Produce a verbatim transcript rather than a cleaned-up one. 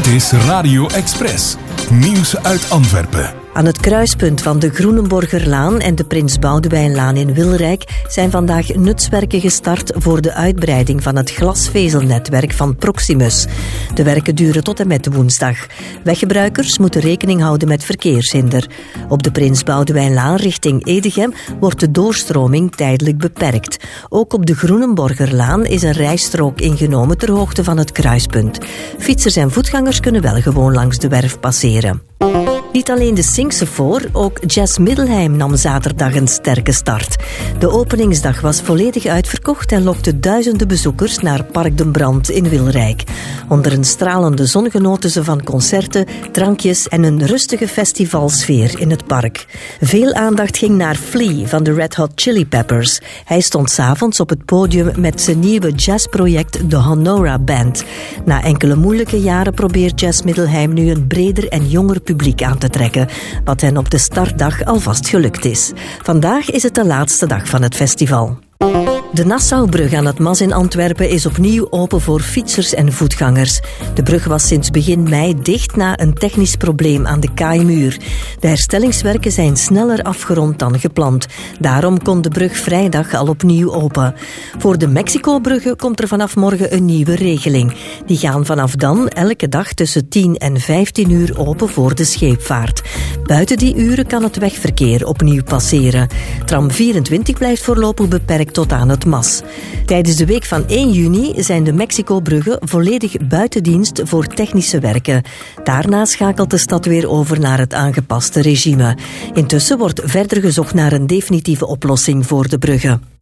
Dit is Radio Express. Nieuws uit Antwerpen. Aan het kruispunt van de Groenenborgerlaan en de Prins Boudewijnlaan in Wilrijk zijn vandaag nutswerken gestart voor de uitbreiding van het glasvezelnetwerk van Proximus. De werken duren tot en met woensdag. Weggebruikers moeten rekening houden met verkeershinder. Op de Prins Boudewijnlaan richting Edegem wordt de doorstroming tijdelijk beperkt. Ook op de Groenenborgerlaan is een rijstrook ingenomen ter hoogte van het kruispunt. Fietsers en voetgangers kunnen wel gewoon langs de werf passeren. Niet alleen de Singsefoor, ook Jazz Middelheim nam zaterdag een sterke start. De openingsdag was volledig uitverkocht en lokte duizenden bezoekers naar Park den Brand in Wilrijk. Onder een stralende zon genoten ze van concerten, drankjes en een rustige festivalsfeer in het park. Veel aandacht ging naar Flea van de Red Hot Chili Peppers. Hij stond 's avonds op het podium met zijn nieuwe jazzproject de Honora Band. Na enkele moeilijke jaren probeert Jazz Middelheim nu een breder en jonger publiek aan te trekken, wat hen op de startdag alvast gelukt is. Vandaag is het de laatste dag van het festival. De Nassaubrug aan het Mas in Antwerpen is opnieuw open voor fietsers en voetgangers. De brug was sinds begin mei dicht na een technisch probleem aan de kaaimuur. De herstellingswerken zijn sneller afgerond dan gepland. Daarom kon de brug vrijdag al opnieuw open. Voor de Mexico-bruggen komt er vanaf morgen een nieuwe regeling. Die gaan vanaf dan elke dag tussen tien en vijftien uur open voor de scheepvaart. Buiten die uren kan het wegverkeer opnieuw passeren. Tram vierentwintig blijft voorlopig beperkt tot aan het Mas. Tijdens de week van één juni zijn de Mexico-bruggen volledig buiten dienst voor technische werken. Daarna schakelt de stad weer over naar het aangepaste regime. Intussen wordt verder gezocht naar een definitieve oplossing voor de bruggen.